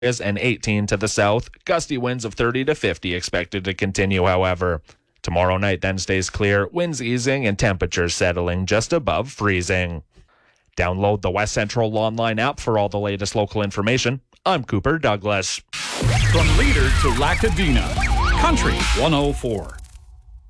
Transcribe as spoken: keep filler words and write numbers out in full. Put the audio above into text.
and eighteen to the south. Gusty winds of thirty to fifty expected to continue, however. Tomorrow night then stays clear, winds easing and temperatures settling just above freezing. Download the West Central Online app for all the latest local information. I'm Cooper Douglas. From Leader to Lacadena, Country one oh four.